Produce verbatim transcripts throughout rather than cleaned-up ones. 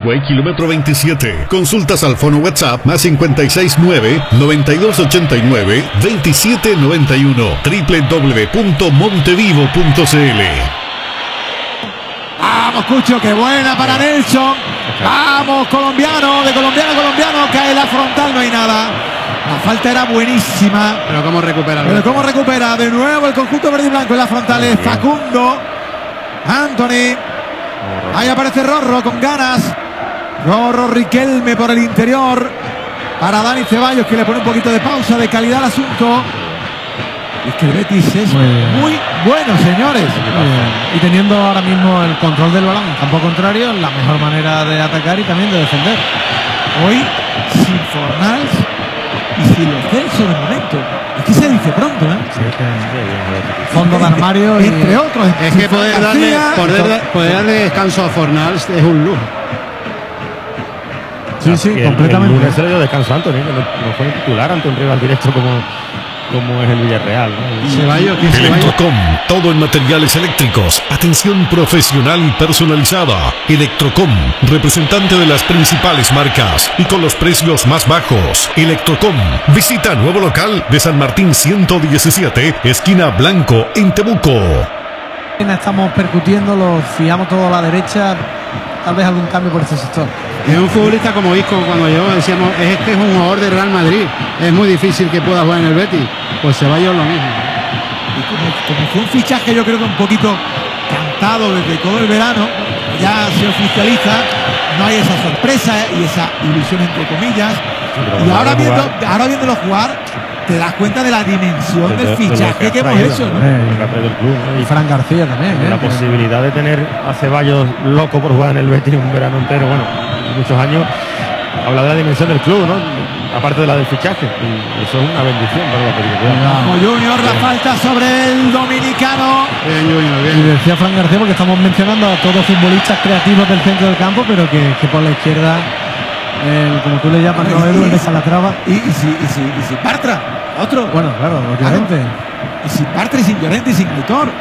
Parkway, kilómetro veintisiete. Consultas al fono WhatsApp más cincuenta y seis nueve, noventa y dos ochenta y nueve, veintisiete noventa y uno. doble u doble u doble u punto montevivo punto c l. Vamos, Cucho, qué buena para Nelson. Vamos, colombiano, de colombiano a colombiano, cae la frontal, no hay nada. La falta era buenísima. Pero cómo recupera. Pero cómo recupera de nuevo el conjunto verde y blanco en la frontal es Facundo. Anthony. Ahí aparece Rorro con ganas. Rorro Riquelme por el interior. Para Dani Ceballos, que le pone un poquito de pausa, de calidad al asunto. Es que el Betis es muy, muy bueno, señores. Muy y teniendo ahora mismo el control del balón en campo contrario, la mejor manera de atacar y también de defender. Hoy, sin Fornals y sin los Celso de momento. Es que se dice pronto, ¿eh? Sí, que fondo de armario. Y, entre otros. Es que poder darle, poder, poder darle descanso a Fornals es un lujo. Sí, sí, el, completamente. El lunes se le dio descanso a Anthony, que no, no fue titular ante un rival directo como, como es el Villarreal, ¿no? Ceballos, ¿quién Ceballos? Electrocom, todo en materiales eléctricos, atención profesional y personalizada. Electrocom, representante de las principales marcas y con los precios más bajos. Electrocom, visita nuevo local de San Martín ciento diecisiete, esquina Blanco, en Temuco. Estamos percutiendo, lo fiamos todo a la derecha, tal vez algún cambio por este sector. Es un futbolista como Isco, cuando yo decíamos, este es un jugador de Real Madrid, es muy difícil que pueda jugar en el Betis. Pues Ceballos lo mismo. Y como, como fue un fichaje, yo creo que un poquito cantado desde todo el verano, ya se oficializa, no hay esa sorpresa y esa ilusión entre comillas. Y ahora viendo, ahora viéndolo jugar, te das cuenta de la dimensión del fichaje que hemos hecho, ¿no? Del club, ¿no? Y Fran García también, ¿eh? La posibilidad de tener a Ceballos loco por jugar en el Betis un verano entero, bueno, muchos años, habla de la dimensión del club, ¿no? Aparte de la del fichaje, y eso es una bendición para la película. Como Junior, la falta sobre el dominicano. Bien, Junior, bien. Y decía Fran García, porque estamos mencionando a todos futbolistas creativos del centro del campo, pero que, que por la izquierda, el, como tú le llamas, no, Edu, el de Salatrava. Y, y, si, y, si, y si Bartra, otro. Bueno, claro, obviamente. Claro. Y si Bartra y sin Llorente y sin Aitor.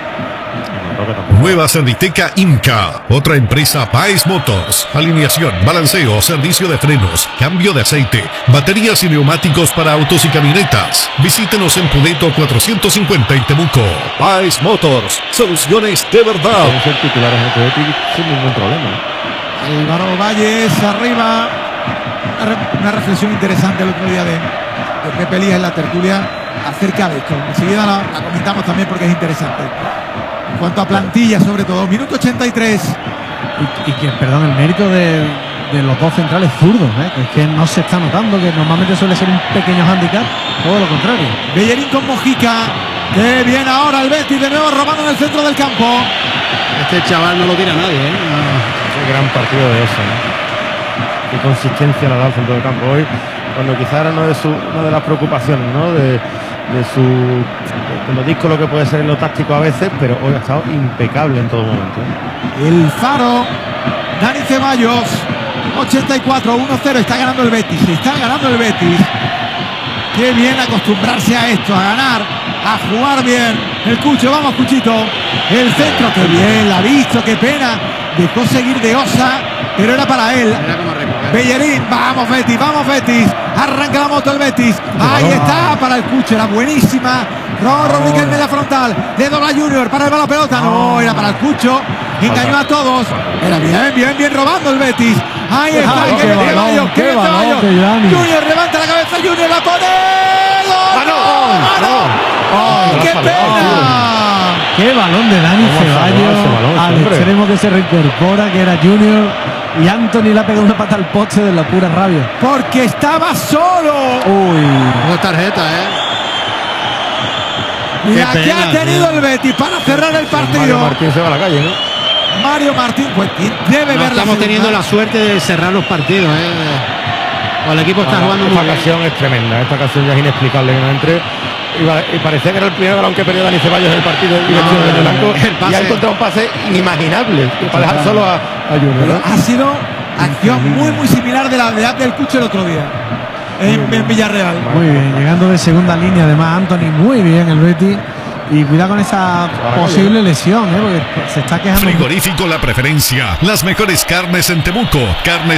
Nueva Serviteca IMCA, otra empresa Páez Motors. Alineación, balanceo, servicio de frenos, cambio de aceite, baterías y neumáticos para autos y camionetas. Visítenos en Pudeto cuatrocientos cincuenta en Temuco. Páez Motors, soluciones de verdad. Pueden ser titulares en este Betis sin ningún problema. Álvaro Valles arriba. Una, re, una reflexión interesante el otro día de, de Pepe Lías en la tertulia acerca de esto. Enseguida la, la comentamos también porque es interesante. En cuanto a plantilla, sobre todo, minuto ochenta y tres. Y, y que, perdón, el mérito de, de los dos centrales zurdos, ¿eh? Que es que no se está notando, que normalmente suele ser un pequeño hándicap, todo lo contrario. Bellerín con Mojica. Qué bien ahora el Betis, de nuevo robando en el centro del campo. Este chaval no lo tira nadie, ¿eh? No. Es gran partido de eso, ¿no? Qué consistencia le ha dado al centro del campo hoy, cuando quizá era una de, su, una de las preocupaciones, ¿no? De, de su de lo disco, lo que puede ser en lo táctico a veces, pero hoy ha estado impecable en todo momento, ¿eh? El Faro, Dani Ceballos, ochenta y cuatro, uno cero, está ganando el Betis, está ganando el Betis. Qué bien acostumbrarse a esto, a ganar, a jugar bien. El Cucho, vamos Cuchito, el centro, qué bien, la ha visto, qué pena, dejó seguir de Osa, pero era para él. Bellerín, vamos Betis, vamos Betis, arranca la moto el Betis, ahí está para el Cucho, era buenísima. Rorro Riquelme en la frontal, le dobla Junior para el balón pelota, no, era para el Cucho, engañó a todos, era bien, bien, bien robando el Betis. Ahí está, qué que balón, Ceballos, qué que balón, Ceballos. qué Dani. Junior levanta la cabeza, Junior la pone. ¡Gol! ¡Oh, qué pena! Qué balón de Dani Ceballos al extremo que se reincorpora, que era Junior, y Anthony le ha pegado una pata al poste de la pura rabia. Porque estaba solo. Uy. Dos tarjetas, ¿eh? Y aquí pena, ha tenido tío. el Betis para cerrar el partido. Mario Martín se va a la calle, ¿no? Mario Martín, pues debe no ver la estamos teniendo la suerte de cerrar los partidos, ¿eh? O el equipo está ah, jugando esta muy ocasión es tremenda, esta ocasión ya es inexplicable que no entre. Y, y parecía que era el primer balón que perdió Dani Ceballos en el partido y no, no, de blanco, el pase, y ha encontrado un pase inimaginable para dejar solo a, a Junior, ¿no? Ha sido acción muy muy similar de la de del Cucho el otro día en, en Villarreal. Muy bien, llegando de segunda línea además Anthony, muy bien el Betis. Y cuidado con esa posible lesión, ¿eh? Porque se está quejando. Frigorífico La Preferencia, las mejores carnes en Temuco, carnes